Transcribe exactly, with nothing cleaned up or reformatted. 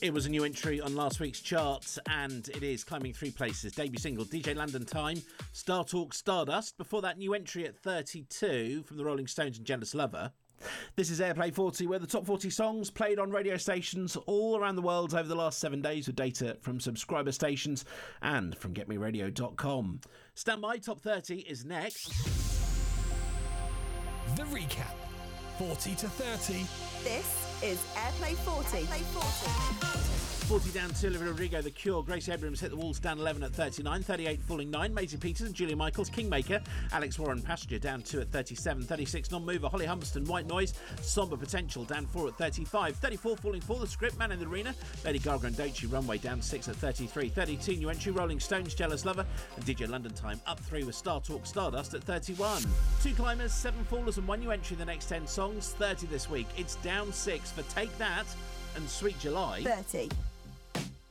It was a new entry on last week's charts, and it is climbing three places. Debut single, D J London Time, Star Talk Stardust. Before that, new entry at thirty-two from the Rolling Stones and Jealous Lover. This is Airplay forty, where the top forty songs played on radio stations all around the world over the last seven days with data from subscriber stations and from get me radio dot com. Stand by, top thirty is next. The recap, forty to thirty. This is Airplay forty. Airplay forty. forty down to Olivia Rodrigo, The Cure. Grace Abrams hit the walls down eleven at thirty-nine. thirty-eight falling nine. Maisie Peters and Julia Michaels, Kingmaker. Alex Warren, Passenger down two at thirty-seven. thirty-six Non-Mover, Holly Humberston, White Noise. Somber Potential down four at thirty-five. thirty-four falling four, The Script, Man in the Arena. Lady Gaga and Doechii, Runway down six at thirty-three. thirty-two new entry, Rolling Stones, Jealous Lover. And D J London Time up three with Star Talk Stardust at thirty-one. Two climbers, seven fallers and one new entry in the next ten songs. thirty this week. It's down six for Take That and Sweet July. thirty.